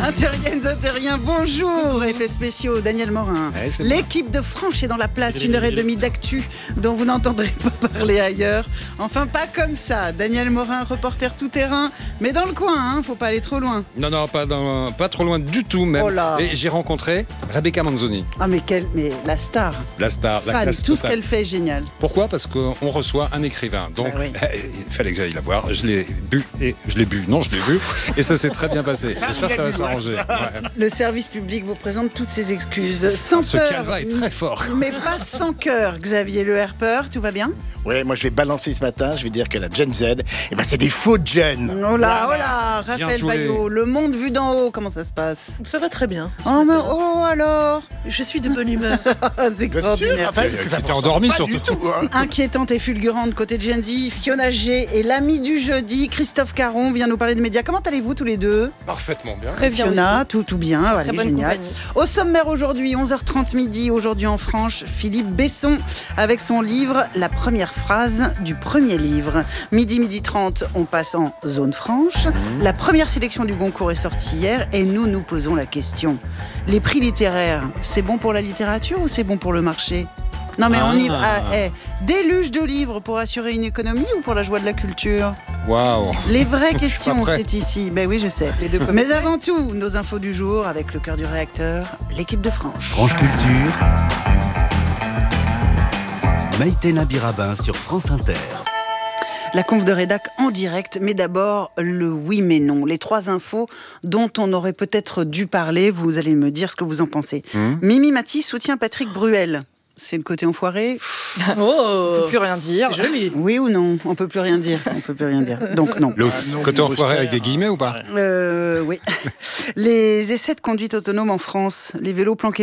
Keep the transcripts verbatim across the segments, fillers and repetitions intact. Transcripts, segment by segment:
Intériennes, intériens, bonjour. Effets spéciaux, Daniel Morin. Ouais, L'équipe de Franche est dans la place, une heure et demie d'actu dont vous n'entendrez pas parler ailleurs. Enfin, pas comme ça. Daniel Morin, reporter tout-terrain, mais dans le coin, hein, faut pas aller trop loin. Non, non, pas, dans, pas trop loin du tout même. Oh là. Et j'ai rencontré Rebecca Manzoni. Ah, mais, quelle, mais la star. La star, la Fan, classe tout ce totale. qu'elle fait est génial. Pourquoi ? Parce qu'on reçoit un écrivain. Donc, Bah oui. il fallait que j'aille la voir. Je l'ai bu et je l'ai bu. Non, je l'ai bu. Et ça s'est très bien passé. J'espère que ça va s'arranger. Ouais. Le service public vous présente toutes ses excuses. Sans Ce peur, calva est très fort. mais pas sans cœur. Xavier Le Herper, tout va bien ? Ouais, moi je vais balancer ce matin, je vais dire que la Gen Z, eh ben c'est des faux jeunes. Oh là, oh là, Raphaël joué. Baillot, le monde vu d'en haut, comment ça se passe ? Ça va très bien. Oh, mais oh alors. Je suis de bonne humeur. C'est extraordinaire. Raphaël, Tu que ça t'es vous ressemble endormi pas surtout. du tout, hein. Inquiétante et fulgurante côté Gen Z, Fiona G et l'ami du jeudi, Christophe Caron, vient nous parler de médias. Comment allez-vous tous les deux ? Parfaitement bien. Très bien Fiona, aussi. tout, tout bien, allez, Très bonne génial. compagnie. Au sommaire aujourd'hui, onze heures trente midi, aujourd'hui en Franche, Philippe Besson avec son livre La première phrase du premier livre. Midi, midi trente, on passe en zone franche. La première sélection du Goncourt est sortie hier et nous nous posons la question. Les prix littéraires, c'est bon pour la littérature ou c'est bon pour le marché ? Non mais on y va. Ah. Ah, eh, déluge de livres pour assurer une économie ou pour la joie de la culture ? Waouh. Les vraies Je suis questions, pas prêt. c'est ici. Ben oui, je sais. Les deux Mais avant tout, nos infos du jour avec le cœur du réacteur, l'équipe de Franche. France Culture, Maïtena Birabin sur France Inter. La conf de rédac en direct, mais d'abord le oui mais non. Les trois infos dont on aurait peut-être dû parler, vous allez me dire ce que vous en pensez. Mmh. Mimi Mati soutient Patrick Bruel. C'est le côté enfoiré ? Oh, on peut plus rien dire. C'est joli. Oui ou non ? On peut plus rien dire. On peut plus rien dire. Donc non. Le non, côté du enfoiré avec des austère. guillemets ou pas ? Euh, oui. Les essais de conduite autonome en France. Les vélos, planquez-vous ?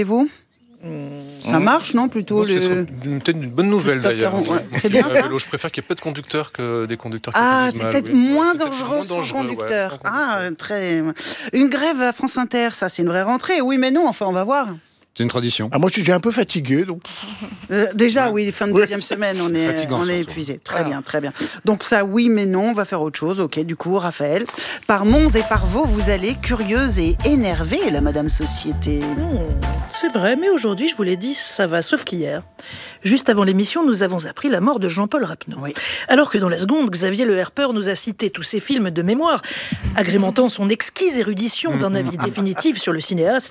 Ça marche, non ? Plutôt Moi, ce serait le... peut-être une bonne nouvelle Christophe d'ailleurs. Caron, ouais. C'est bien, À ça ? vélo, je préfère qu'il y ait peu de conducteurs que des conducteurs qui Ah, conduisent c'est mal, peut-être oui. moins Ouais, c'est peut-être dangereux moins sans dangereux, ouais, conducteur. sans Ah, conducteur. très. Une grève à France Inter, ça, c'est une vraie rentrée. Oui, mais non, enfin, on va voir. C'est une tradition. Ah, moi je suis un peu fatigué, donc Euh, déjà, oui, fin de Ouais. deuxième semaine, on est, Fatigant, on est surtout. épuisé. Très Ah. bien, très bien. Donc ça, oui, mais non, on va faire autre chose. Ok, du coup, Raphaël, par Mons et par Vaux, vous allez curieuse et énervée, la Madame Société. Hmm, c'est vrai, mais aujourd'hui, je vous l'ai dit, ça va, sauf qu'hier. Juste avant l'émission, nous avons appris la mort de Jean-Paul Rapneau. Oui. Alors que dans la seconde, Xavier Le Herper nous a cité tous ses films de mémoire, agrémentant son exquise érudition d'un avis définitif sur le cinéaste.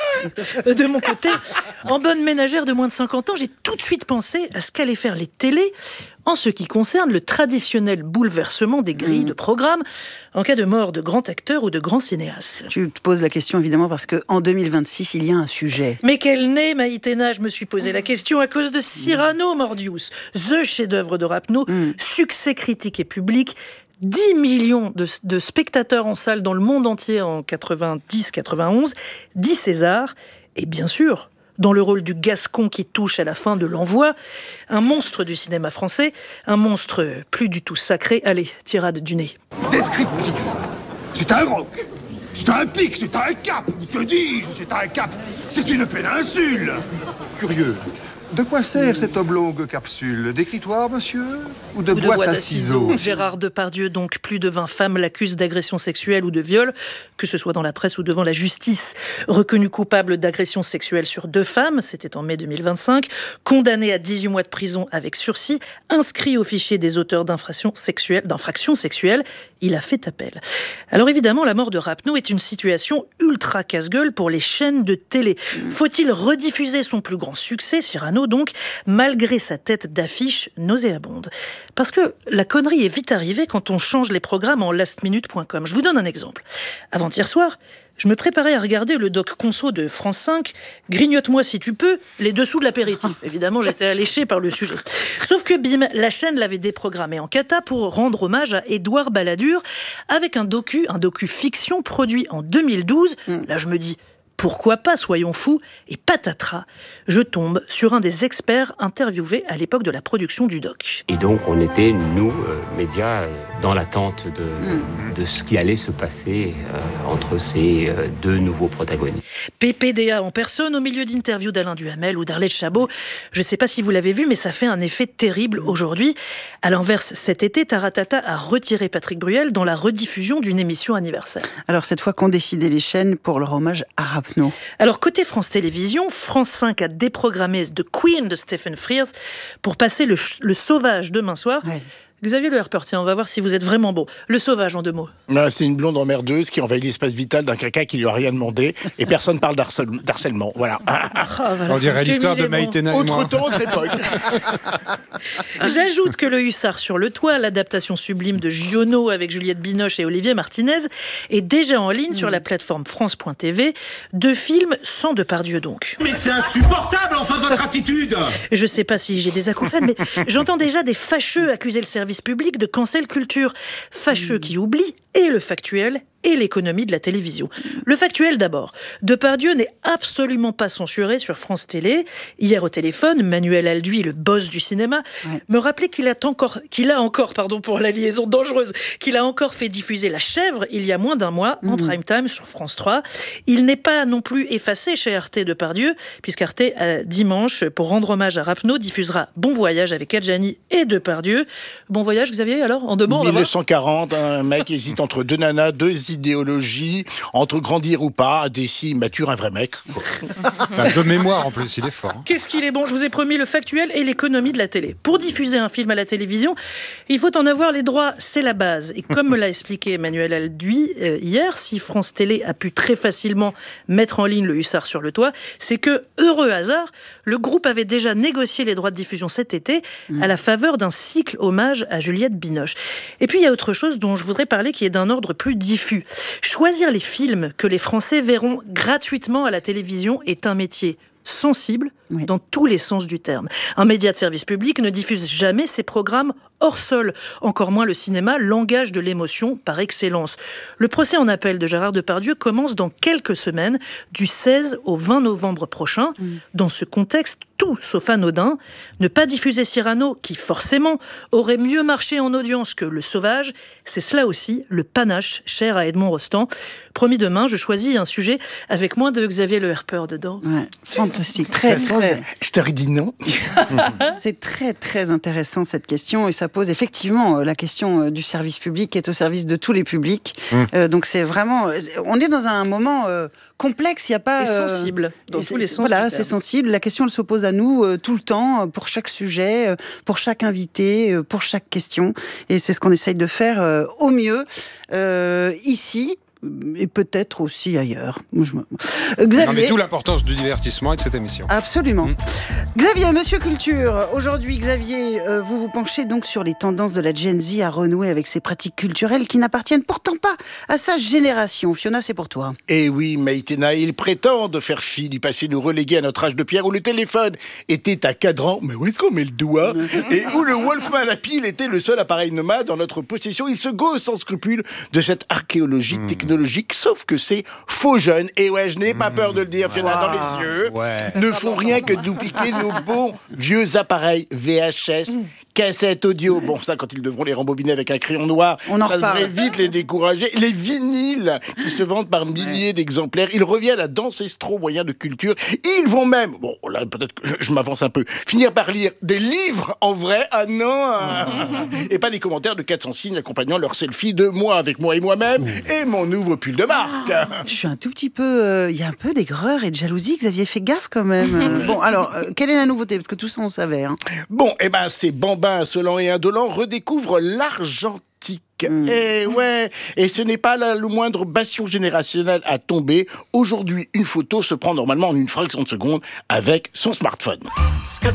De mon côté, en bonne ménagère de moins de cinquante ans, j'ai tout de suite pensé à ce qu'allaient faire les télés en ce qui concerne le traditionnel bouleversement des grilles de programme en cas de mort de grands acteurs ou de grands cinéastes. Tu te poses la question, évidemment, parce qu'en deux mille vingt-six, il y a un sujet. Mais quel nez, Maïtena, je me suis posé la question à cause de Cyrano Mordius, the chef-d'œuvre de Rapneau, Mm. succès critique et public, dix millions de, de spectateurs en salle dans le monde entier en quatre-vingt-dix quatre-vingt-onze, dix Césars, et bien sûr, dans le rôle du Gascon qui touche à la fin de l'envoi, un monstre du cinéma français, un monstre plus du tout sacré. Allez, tirade du nez. Descriptif. C'est un roc. C'est un pic. C'est un cap. Que dis-je ? C'est un cap. C'est une péninsule. Curieux. De quoi sert cette oblongue capsule ? D'écritoire, monsieur ? Ou de Ou de boîte à ciseaux ? Gérard Depardieu, donc plus de vingt femmes l'accusent d'agression sexuelle ou de viol, que ce soit dans la presse ou devant la justice. Reconnu coupable d'agression sexuelle sur deux femmes, c'était en mai deux mille vingt-cinq, condamné à dix-huit mois de prison avec sursis, inscrit au fichier des auteurs d'infractions sexuelles, d'infractions sexuelles, il a fait appel. Alors évidemment, la mort de Rapneau est une situation ultra casse-gueule pour les chaînes de télé. Faut-il rediffuser son plus grand succès, Cyrano donc, malgré sa tête d'affiche nauséabonde ? Parce que la connerie est vite arrivée quand on change les programmes en last minute point com. Je vous donne un exemple. Avant-hier soir, je me préparais à regarder le doc conso de France cinq, Grignote-moi si tu peux, les dessous de l'apéritif. Évidemment, j'étais alléché par le sujet. Sauf que bim, la chaîne l'avait déprogrammé en cata pour rendre hommage à Édouard Balladur avec un docu, un docu-fiction produit en deux mille douze. Là, je me dis, pourquoi pas, soyons fous, et patatras, je tombe sur un des experts interviewés à l'époque de la production du doc. Et donc on était, nous, euh, médias, euh, dans l'attente de, mmh. de ce qui allait se passer euh, entre ces euh, deux nouveaux protagonistes. P P D A en personne, au milieu d'interviews d'Alain Duhamel ou d'Arlette Chabot. Je ne sais pas si vous l'avez vu, mais ça fait un effet terrible aujourd'hui. À l'inverse, cet été, Taratata a retiré Patrick Bruel dans la rediffusion d'une émission anniversaire. Alors cette fois qu'ont décidé les chaînes pour leur hommage à Rapneau. Alors côté France Télévisions, France cinq a déprogrammé The Queen de Stephen Frears pour passer le, le Sauvage demain soir. Ouais. Xavier Le Herper, tiens, on va voir si vous êtes vraiment bon. Le Sauvage, en deux mots. Non, c'est une blonde emmerdeuse qui envahit l'espace vital d'un caca qui lui a rien demandé et personne parle d'harcèle- d'harcèlement. Voilà. Oh, voilà. On dirait l'histoire de Maïtena et moi. Autre temps, autre époque. J'ajoute que Le Hussard sur le toit, l'adaptation sublime de Giono avec Juliette Binoche et Olivier Martinez, est déjà en ligne mmh. sur la plateforme France point T V. Deux films sans Depardieu donc. Mais c'est insupportable, enfin, votre attitude. Je sais pas si j'ai des acouphènes, mais j'entends déjà des fâcheux accuser le service public de cancel culture. Fâcheux qui oublient et le factuel et l'économie de la télévision. Le factuel d'abord. Depardieu n'est absolument pas censuré sur France Télé. Hier au téléphone, Manuel Alduy, le boss du cinéma, ouais. me rappelait qu'il a encore, qu'il a encore, pardon pour la liaison dangereuse, qu'il a encore fait diffuser La Chèvre il y a moins d'un mois mmh. en prime time sur France trois. Il n'est pas non plus effacé chez Arte Depardieu, puisqu'Arte, euh, dimanche, pour rendre hommage à Rapneau, diffusera Bon Voyage avec Adjani et Depardieu. Bon voyage, Xavier, alors, en deux mots, mille neuf cent quarante, un mec hésite entre deux nanas, deux idéologies, entre grandir ou pas, Dessy mature un vrai mec. De mémoire en plus, il est fort. Hein. Qu'est-ce qu'il est bon, je vous ai promis le factuel et l'économie de la télé. Pour diffuser un film à la télévision, il faut en avoir les droits, c'est la base. Et comme me l'a expliqué Emmanuel Alduy euh, hier, si France Télé a pu très facilement mettre en ligne Le Hussard sur le toit, c'est que, heureux hasard, le groupe avait déjà négocié les droits de diffusion cet été mmh. à la faveur d'un cycle hommage à Juliette Binoche. Et puis il y a autre chose dont je voudrais parler qui est d'un ordre plus diffus. Choisir les films que les Français verront gratuitement à la télévision est un métier sensible oui. dans tous les sens du terme. Un média de service public ne diffuse jamais ses programmes hors sol, encore moins le cinéma, langage de l'émotion par excellence. Le procès en appel de Gérard Depardieu commence dans quelques semaines, du seize au vingt novembre prochain. Mmh. Dans ce contexte, tout sauf anodin, ne pas diffuser Cyrano, qui forcément aurait mieux marché en audience que Le Sauvage, c'est cela aussi le panache cher à Edmond Rostand. Promis, demain, je choisis un sujet avec moins de Xavier Le Herper dedans. Ouais, fantastique, très, très... Je t'aurais dit non. C'est très, très intéressant cette question et ça pose effectivement la question du service public qui est au service de tous les publics. Mmh. Euh, donc c'est vraiment... On est dans un moment euh, complexe, il n'y a pas... Et sensible, euh, dans tous les sens. Voilà, c'est sensible. La question, elle se pose à nous euh, tout le temps, pour chaque sujet, euh, pour chaque invité, euh, pour chaque question. Et c'est ce qu'on essaye de faire euh, au mieux euh, ici. Et peut-être aussi ailleurs. Je me... Xavier... Non, mais d'où l'importance du divertissement et de cette émission. Absolument. Mmh. Xavier, Monsieur Culture, aujourd'hui, Xavier, euh, vous vous penchez donc sur les tendances de la Gen Z à renouer avec ces pratiques culturelles qui n'appartiennent pourtant pas à sa génération. Fiona, c'est pour toi. Eh oui, Maïtena, il prétend de faire fi du passé, nous reléguer à notre âge de pierre où le téléphone était à cadran, mais où est-ce qu'on met le doigt et où le Walkman à pile était le seul appareil nomade en notre possession. Il se gausse sans scrupule de cette archéologie mmh. technologique, sauf que c'est faux jeunes. Et ouais, je n'ai pas peur de le dire, Fiona, wow. dans les yeux, ouais. ne font rien que nous piquer nos bons vieux appareils V H S, mmh. cassettes audio. Bon, ça, quand ils devront les rembobiner avec un crayon noir, On en ça reparle. devrait vite les décourager. Les vinyles qui se vendent par milliers ouais. d'exemplaires, ils reviennent à d'ancestraux moyens de culture. Ils vont même, bon, là, peut-être que je, je m'avance un peu, finir par lire des livres en vrai. Ah non Et pas des commentaires de quatre cents signes accompagnant leur selfie de moi avec moi et moi-même Ouh. et mon nouveau pull de marque. Ah, je suis un tout petit peu... Il euh, y a un peu d'aigreur et de jalousie. Xavier, fait gaffe quand même. Bon, alors, euh, quelle est la nouveauté ? Parce que tout ça, on savait. Hein. Bon, eh ben, c'est Bambin, insolent et indolent, redécouvre l'argentique. Mmh. Et ouais, et ce n'est pas la, le moindre bastion générationnel à tomber. Aujourd'hui, une photo se prend normalement en une fraction de seconde avec son smartphone.